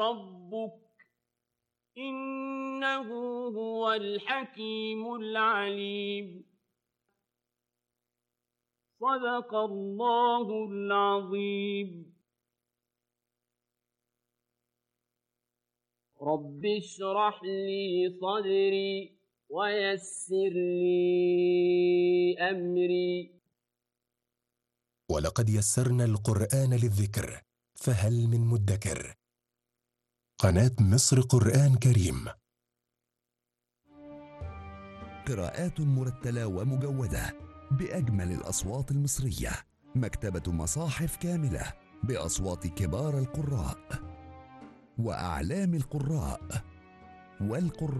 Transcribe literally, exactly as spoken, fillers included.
ربك إنه هو الحكيم العليم. صدق الله العظيم. رب اشرح لي صدري ويسر لي أمري. ولقد يسرنا القرآن للذكر فهل من مدكر. قناة مصر قرآن كريم. قراءات مرتلة ومجودة بأجمل الأصوات المصرية. مكتبة مصاحف كاملة بأصوات كبار القراء وأعلام القراء والقراء.